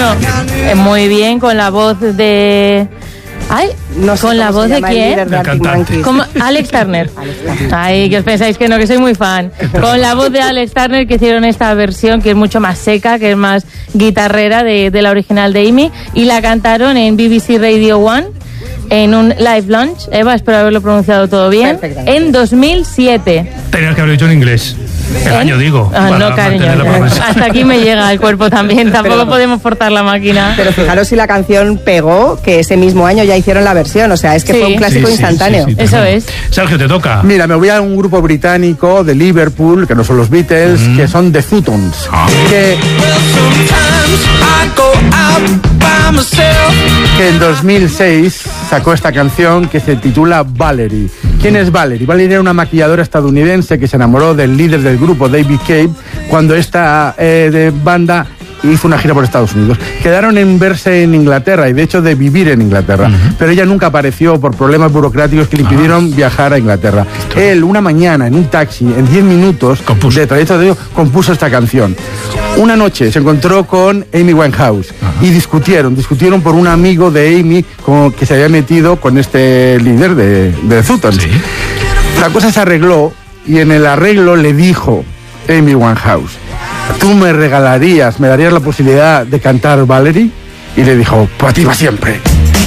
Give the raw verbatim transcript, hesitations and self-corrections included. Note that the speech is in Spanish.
eh, muy bien, con la voz de... Ay, no sé ¿con la voz de quién? Como Alex Turner. Ay, que os pensáis que no, que soy muy fan. Con la voz de Alex Turner, que hicieron esta versión que es mucho más seca, que es más guitarrera de, de la original de Amy, y la cantaron en B B C Radio One en un live launch. Eva, espero haberlo pronunciado todo bien. En dos mil siete. Tenías que haberlo dicho en inglés. El ¿Eh? año digo. Ah, no, cariño. Hasta aquí me llega el cuerpo también. Tampoco pero, podemos forzar la máquina. Pero fijaros si la canción pegó, que ese mismo año ya hicieron la versión. O sea, es que sí. fue un clásico sí, instantáneo. Sí, sí, sí, Eso es. Sergio, te toca. Mira, me voy a un grupo británico de Liverpool, que no son los Beatles, mm. que son The Futons. Ah. Que, que en dos mil seis sacó esta canción que se titula Valerie. ¿Quién es Valerie? Valerie era una maquilladora estadounidense que se enamoró del líder del grupo, David Cave, cuando esta eh, de banda hizo una gira por Estados Unidos. Quedaron en verse en Inglaterra y de hecho de vivir en Inglaterra, uh-huh. pero ella nunca apareció por problemas burocráticos que le impidieron uh-huh. viajar a Inglaterra. Esto. Él, una mañana, en un taxi, en diez minutos compuso. de trayecto de ello, compuso esta canción. Una noche se encontró con Amy Winehouse uh-huh. y discutieron, discutieron por un amigo de Amy como que se había metido con este líder de, de Futons. ¿Sí? La cosa se arregló y en el arreglo le dijo Amy Winehouse: ¿tú me regalarías, me darías la posibilidad de cantar Valerie? Y le dijo: para ti va siempre.